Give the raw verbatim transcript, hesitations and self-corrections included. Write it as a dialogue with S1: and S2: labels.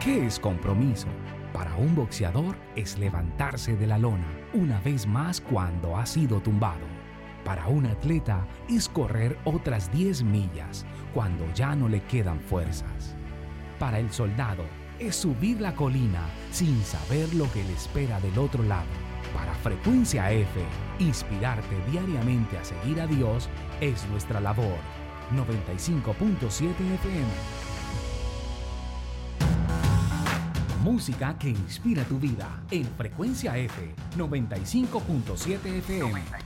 S1: ¿Qué es compromiso? Para un boxeador es levantarse de la lona una vez más cuando ha sido tumbado. Para un atleta es correr otras diez millas cuando ya no le quedan fuerzas. Para el soldado es subir la colina sin saber lo que le espera del otro lado. Para Frecuencia F, inspirarte diariamente a seguir a Dios es nuestra labor. noventa y cinco punto siete F M. Música que inspira tu vida en Frecuencia F noventa y cinco punto siete F M.